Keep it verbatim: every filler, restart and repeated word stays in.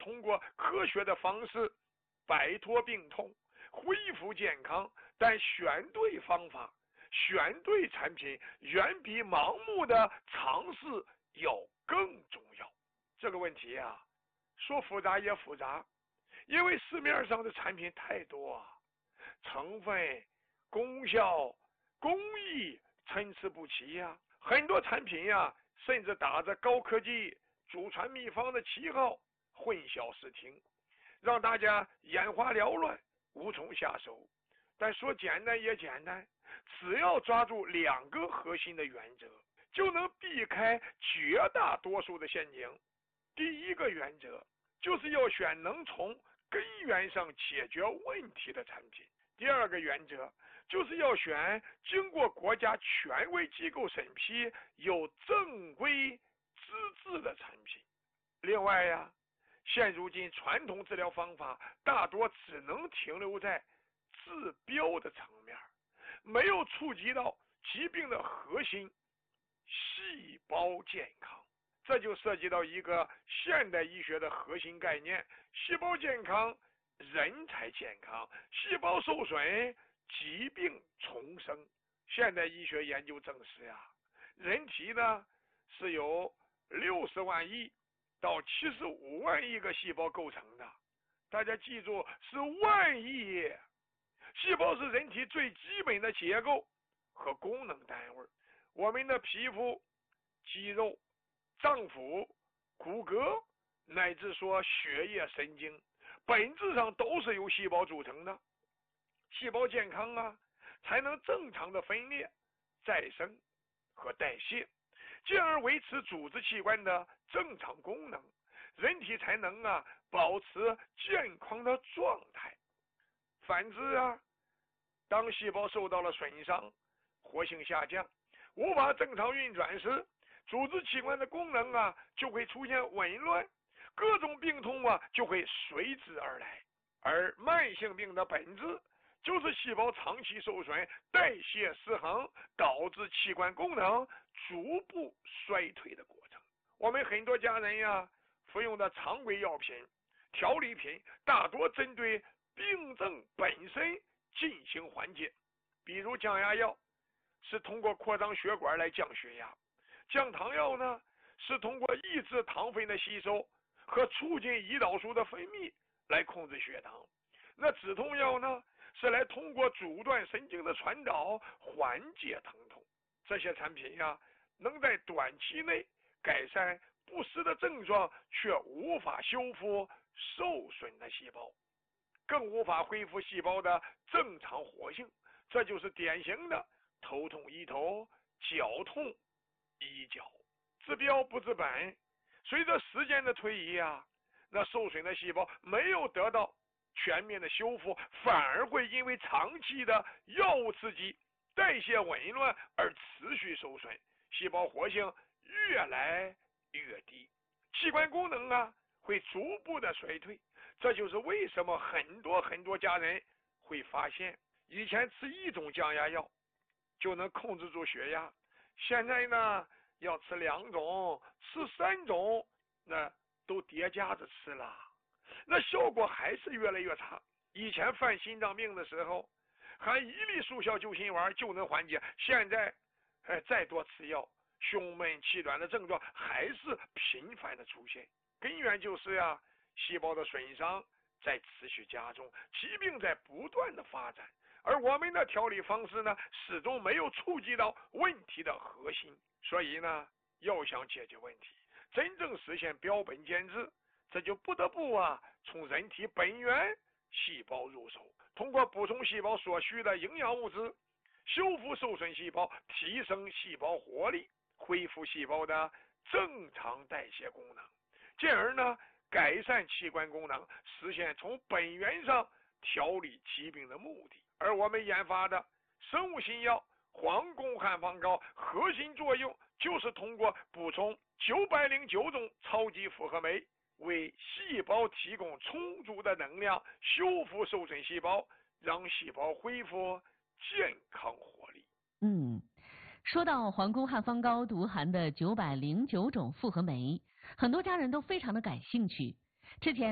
通过科学的方式摆脱病痛，恢复健康，但选对方法，选对产品，远比盲目的尝试要更重要。这个问题啊，说复杂也复杂，因为市面上的产品太多啊，成分、功效、工艺参差不齐呀、啊，很多产品呀、啊，甚至打着高科技、祖传秘方的旗号，混淆视听，让大家眼花缭乱，无从下手。但说简单也简单，只要抓住两个核心的原则，就能避开绝大多数的陷阱。第一个原则就是要选能从根源上解决问题的产品。第二个原则就是要选经过国家权威机构审批、有正规资质的产品。另外呀，现如今传统治疗方法大多只能停留在治标的层面，没有触及到疾病的核心细胞健康。这就涉及到一个现代医学的核心概念：细胞健康，人才健康；细胞受损，疾病重生。现代医学研究证实呀，人体呢是由六十万亿到七十五万亿个细胞构成的。大家记住，是万亿。细胞是人体最基本的结构和功能单位。我们的皮肤、肌肉、脏腑、骨骼，乃至说血液、神经，本质上都是由细胞组成的。细胞健康啊，才能正常的分裂、再生和代谢，进而维持组织器官的正常功能，人体才能啊保持健康的状态。反之啊，当细胞受到了损伤，活性下降，无法正常运转时，组织器官的功能啊就会出现紊乱，各种病痛啊就会随之而来。而慢性病的本质就是细胞长期受损，代谢失衡，导致器官功能逐步衰退的过程。我们很多家人呀，服用的常规药品、调理品，大多针对病症本身进行缓解。比如降压药是通过扩张血管来降血压，降糖药呢是通过抑制糖分的吸收和促进胰岛素的分泌来控制血糖。那止痛药呢是来通过阻断神经的传导缓解疼痛。这些产品呀，能在短期内改善不适的症状，却无法修复受损的细胞，更无法恢复细胞的正常活性。这就是典型的头痛医头，脚痛医脚，治标不治本。随着时间的推移啊，那受损的细胞没有得到全面的修复，反而会因为长期的药物刺激、代谢紊乱而持续受损，细胞活性越来越低，器官功能啊会逐步的衰退。这就是为什么很多很多家人会发现，以前吃一种降压药就能控制住血压，现在呢要吃两种、吃三种，那都叠加着吃了，那效果还是越来越差。以前犯心脏病的时候，含一粒速效救心丸就能缓解，现在哎再多吃药，胸闷气短的症状还是频繁的出现。根源就是呀，细胞的损伤在持续加重，疾病在不断的发展，而我们的调理方式呢，始终没有触及到问题的核心。所以呢，要想解决问题，真正实现标本兼治，这就不得不啊从人体本源细胞入手，通过补充细胞所需的营养物质，修复受损细胞，提升细胞活力，恢复细胞的正常代谢功能，进而呢改善器官功能，实现从本源上调理疾病的目的。而我们研发的生物新药皇宫汉方膏，核心作用就是通过补充九百零九种超级复合酶，为细胞提供充足的能量，修复受损细胞，让细胞恢复健康活力。 嗯，说到皇宫汉方膏独含的九百零九种复合酶，很多家人都非常的感兴趣。之前